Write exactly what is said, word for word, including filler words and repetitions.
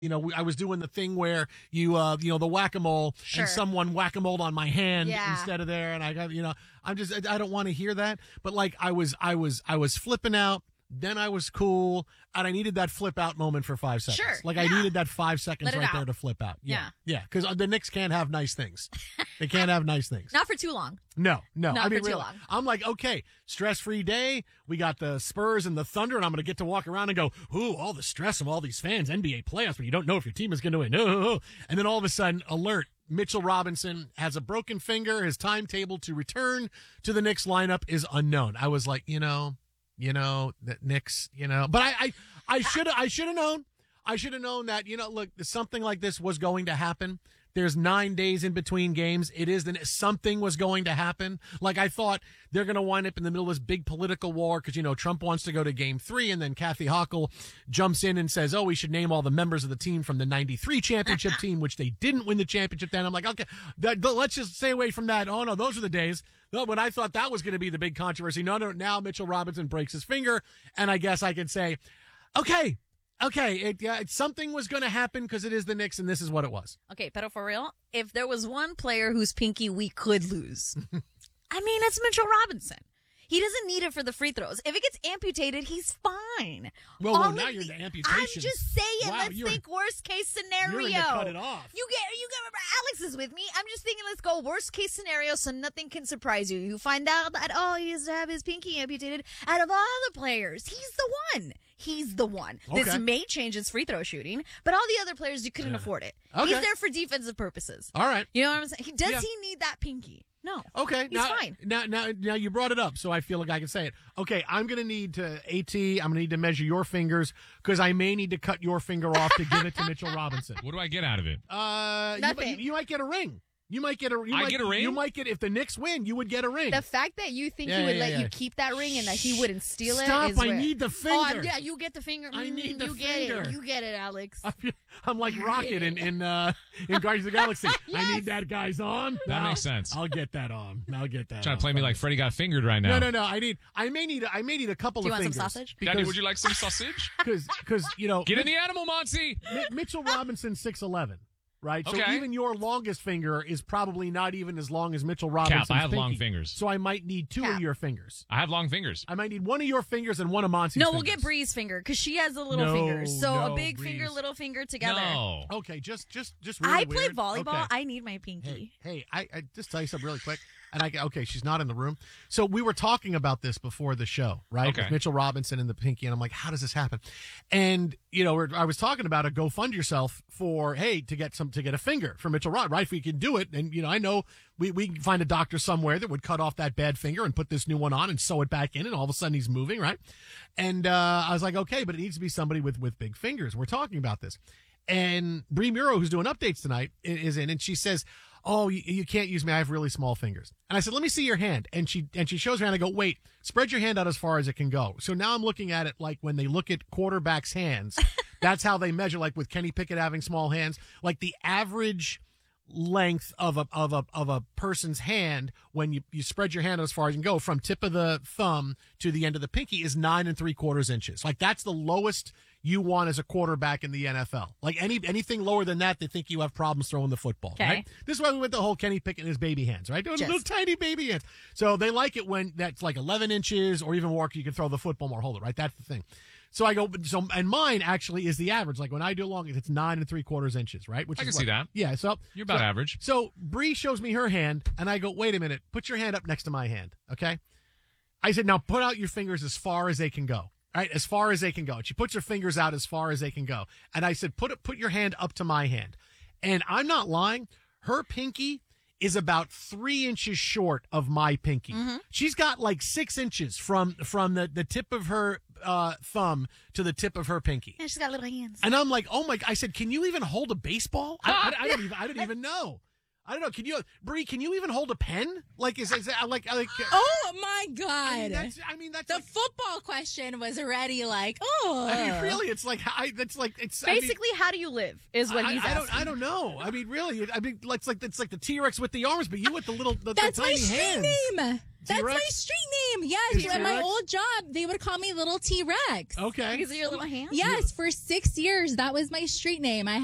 You know, we, I was doing the thing where you, uh, you know, the whack-a-mole Sure. and someone whack-a-mole on my hand Yeah. instead of there. And I got, you know, I'm just, I, I don't want to hear that. But like I was, I was, I was flipping out. Then I was cool, and I needed that flip out moment for five seconds. Sure, Like I yeah. needed that five seconds Let it right out. there to flip out. Yeah. Yeah. Because the Knicks can't have nice things. They can't have nice things. Not for too long. No, no. Not I mean, for too really, long. I'm like, okay, stress-free day. We got the Spurs and the Thunder, and I'm going to get to walk around and go, ooh, all the stress of all these fans, N B A playoffs, but you don't know if your team is going to win. No. And then all of a sudden, alert, Mitchell Robinson has a broken finger. His timetable to return to the Knicks lineup is unknown. I was like, you know, you know, that Knicks, you know. But I, I, I should I should have known. I should have known that, you know, look, something like this was going to happen. There's nine days in between games. It is the something was going to happen. Like I thought they're going to wind up in the middle of this big political war because, you know, Trump wants to go to game three. And then Kathy Hochul jumps in and says, oh, we should name all the members of the team from the ninety-three championship team, which they didn't win the championship then. I'm like, okay, that, let's just stay away from that. Oh, no, those are the days. No, when I thought that was going to be the big controversy. No, no, now Mitchell Robinson breaks his finger. And I guess I can say, okay. Okay, it, uh, something was going to happen because it is the Knicks, and this is what it was. Okay, pero for real, if there was one player whose pinky we could lose, I mean, it's Mitchell Robinson. He doesn't need it for the free throws. If it gets amputated, he's fine. Well, All well of now the- you're the amputations. I'm just saying, Wow, let's you're- think worst case scenario. You're in to cut it off. You get, you get, Alex is with me. I'm just thinking, let's go worst case scenario so nothing can surprise you. You find out that, oh, he has to have his pinky amputated. Out of all the players, he's the one. He's the one. Okay. This may change his free throw shooting, but all the other players, you couldn't Yeah. afford it. Okay. He's there for defensive purposes. All right. You know what I'm saying? He, does Yeah. he need that pinky? No. Okay. He's now, fine. Now, now, now you brought it up, so I feel like I can say it. Okay, I'm going to need to AT. I'm going to need to measure your fingers because I may need to cut your finger off to give it to Mitchell Robinson. What do I get out of it? Uh, you, Nothing. you might get a ring. You might get a. You I might, get a ring? You might get if the Knicks win. You would get a ring. The fact that you think Yeah, he would yeah, let yeah. you keep that ring and that he wouldn't steal it Stop, is I where- need the Oh, finger. yeah, you get the finger. I Mm, need the you finger. get it. You get it, Alex. I feel- I'm like Rocket in in, uh, in Guardians of the Galaxy. I Yes. need that guy's on. That I'll- makes sense. I'll get that on. I'll get that. Trying on. to play me like Freddie got fingered right now. No, no, no. I need. I may need. I may need a couple Do you of want some fingers. sausage? Daddy, would you like some sausage? Because, because you know, Get in the animal, Monty. Mi- Mitchell Robinson six eleven, right? So Okay. even your longest finger is probably not even as long as Mitchell Robinson's. Cap, I have long pinky. fingers. So I might need two Cap. of your fingers. I have long fingers. I might need one of your fingers and one of Monty's No, fingers. we'll get Bree's finger because she has a little No, finger. So no, a big Breeze. finger, little finger together. No. Okay, just, just, just. Really I play weird. volleyball. Okay. I need my pinky. Hey, hey, I, I just tell you something really quick. And I okay, she's not in the room. So we were talking about this before the show, right? Okay. With Mitchell Robinson and the pinky, and I'm like, how does this happen? And you know, we're, I was talking about a go fund yourself for hey to get some to get a finger for Mitchell Robinson, right? If we can do it, and you know, I know we we can find a doctor somewhere that would cut off that bad finger and put this new one on and sew it back in, and all of a sudden he's moving, right? And uh, I was like, okay, but it needs to be somebody with with big fingers. We're talking about this. And Bree Muro, who's doing updates tonight, i- is in, and she says, "Oh, you, you can't use me. I have really small fingers." And I said, "Let me see your hand." And she and she shows her hand. I go, "Wait, spread your hand out as far as it can go." So now I'm looking at it like when they look at quarterbacks' hands. That's how they measure. Like with Kenny Pickett having small hands, like the average length of a of a of a person's hand when you, you spread your hand as far as you can go from tip of the thumb to the end of the pinky is nine and three quarters inches. Like that's the lowest you want as a quarterback in the N F L. Like any anything lower than that, they think you have problems throwing the football. Okay. Right? This is why we went the whole Kenny Pickett and his baby hands, right? Those Just. little tiny baby hands. So they like it when that's like eleven inches or even more. You can throw the football more. Hold it, right? That's the thing. So I go, so, and mine actually is the average. Like when I do long, it's nine and three quarters inches, right? Which I is can see what- that. Yeah. So You're about so- average. So Bree shows me her hand, and I go, wait a minute, put your hand up next to my hand, okay? I said, now put out your fingers as far as they can go. All right, as far as they can go. And she puts her fingers out as far as they can go. And I said, put it, put your hand up to my hand. And I'm not lying. Her pinky is about three inches short of my pinky. She's got like six inches from from the, the tip of her uh, thumb to the tip of her pinky. Yeah, she's got little hands. And I'm like, oh my! I said, can you even hold a baseball? I, I, I don't even. I didn't even know. I don't know. Can you, Bree? Can you even hold a pen? Like, is, is that like like? Oh my I God! mean, that's, I mean, that's the like, football question was already like, oh. I mean, really, it's like I, it's like it's I mean, Basically, how do you live is what I, he's I asking. don't. I don't know. I mean, really. I mean, it's like it's like the T-Rex with the arms, but you with the little, the, That's the my tiny street hands. name. That's T-Rex? my street name. Yes, Is at my T-Rex? old job, they would call me Little T-Rex. Okay. Because of your little hands? Yes, for six years, that was my street name. I